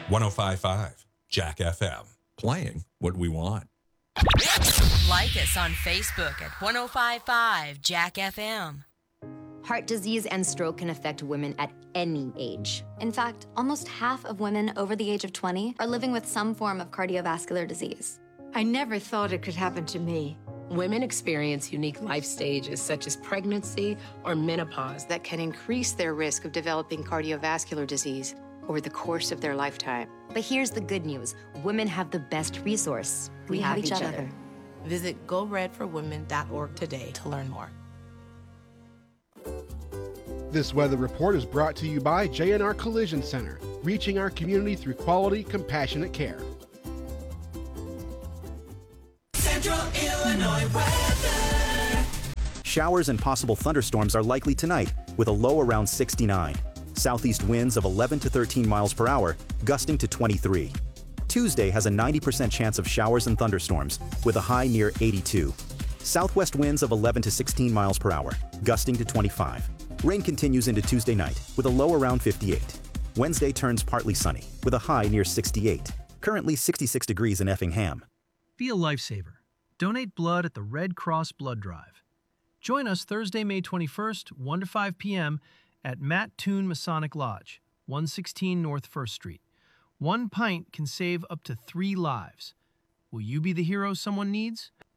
105.5 Jack FM. Playing what we want. Like us on Facebook at 105.5 Jack FM. Heart disease and stroke can affect women at any age. In fact, almost half of women over the age of 20 are living with some form of cardiovascular disease. I never thought it could happen to me. Women experience unique life stages such as pregnancy or menopause that can increase their risk of developing cardiovascular disease over the course of their lifetime. But here's the good news. Women have the best resource. We have each other. Visit GoRedForWomen.org today to learn more. This weather report is brought to you by J&R Collision Center, reaching our community through quality, compassionate care. Central Illinois weather. Showers and possible thunderstorms are likely tonight, with a low around 69. Southeast winds of 11 to 13 miles per hour, gusting to 23. Tuesday has a 90% chance of showers and thunderstorms, with a high near 82. Southwest winds of 11 to 16 miles per hour, gusting to 25. Rain continues into Tuesday night, with a low around 58. Wednesday turns partly sunny, with a high near 68. Currently 66 degrees in Effingham. Be a lifesaver. Donate blood at the Red Cross Blood Drive. Join us Thursday, May 21st, 1 to 5 p.m. at Matt Toon Masonic Lodge, 116 North 1st Street. 1 pint can save up to 3 lives. Will you be the hero someone needs?